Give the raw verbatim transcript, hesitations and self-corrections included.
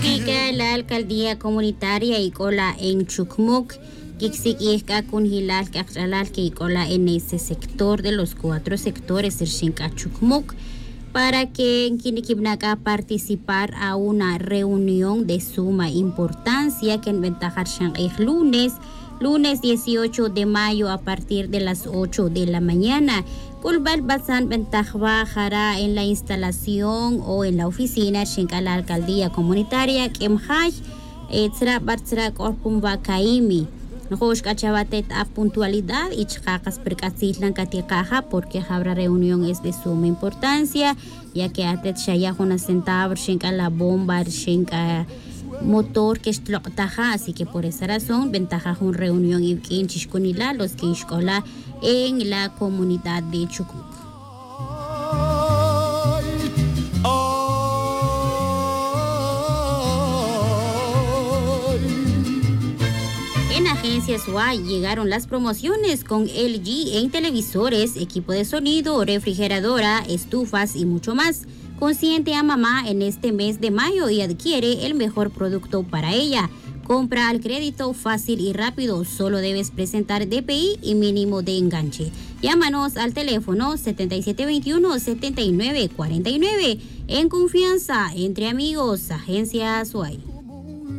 Pica la alcaldía comunitaria y cola en Chucmuc, Kixik con Hilal Kachalal que cola en ese sector de los cuatro sectores del Shinka Chucmuc, para que en Kinikibnaca participar a una reunión de suma importancia que en ventaja el lunes, lunes dieciocho de mayo a partir de las ocho de la mañana. Kulbal Basan ventaja en la instalación o en la oficina en la alcaldía comunitaria Kemhaj, Etzra Bartzra Korpumba Kaimi. Nos cachabatet a puntualidad y chacas percacislan caticaja porque habrá reunión es de suma importancia, ya que atet shaya una centavo shenka la bomba shenka motor que es taja, así que por esa razón ventaja una reunión y que en los que escola en la comunidad de Chucmuc. En Agencias U A llegaron las promociones con L G en televisores, equipo de sonido, refrigeradora, estufas y mucho más. Consiente a mamá en este mes de mayo y adquiere el mejor producto para ella. Compra al crédito fácil y rápido, solo debes presentar D P I y mínimo de enganche. Llámanos al teléfono setenta y siete veintiuno, setenta y nueve cuarenta y nueve. En confianza, entre amigos, Agencias U A.